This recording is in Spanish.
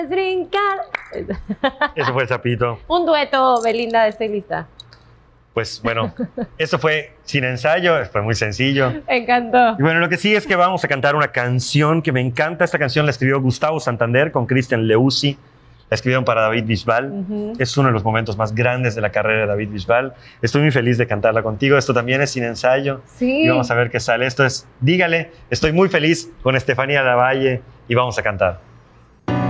Brincar. Eso fue el sapito. Un dueto, Belinda, estoy lista. Pues bueno, eso fue sin ensayo, fue muy sencillo. Me encantó. Y bueno, lo que sí es que vamos a cantar una canción que me encanta. Esta canción la escribió Gustavo Santander con Cristian Leuzzi. La escribieron para David Bisbal. Es uno de los momentos más grandes de la carrera de David Bisbal. Estoy muy feliz de cantarla contigo. Esto también es sin ensayo. Sí. Y vamos a ver qué sale. Esto es Dígale. Estoy muy feliz con Estefanía Lavalle y vamos a cantar.